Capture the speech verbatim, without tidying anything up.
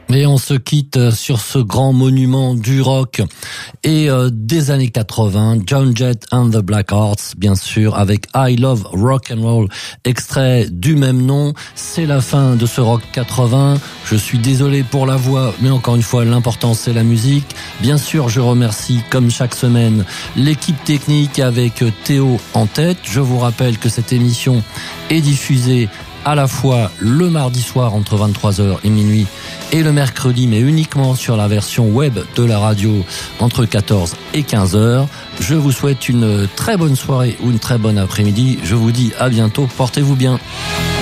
Et on se quitte sur ce grand monument du rock et euh, des années quatre-vingts, Joan Jett and the Blackhearts, bien sûr, avec I Love Rock and Roll, extrait du même nom. C'est la fin de ce rock quatre-vingts. Je suis désolé pour la voix, mais encore une fois, l'important c'est la musique. Bien sûr, je remercie, comme chaque semaine, l'équipe technique avec Théo en tête. Je vous rappelle que cette émission est diffusée à la fois le mardi soir entre vingt-trois heures et minuit et le mercredi, mais uniquement sur la version web de la radio entre quatorze et quinze heures. Je vous souhaite une très bonne soirée ou une très bonne après-midi. Je vous dis à bientôt. Portez-vous bien.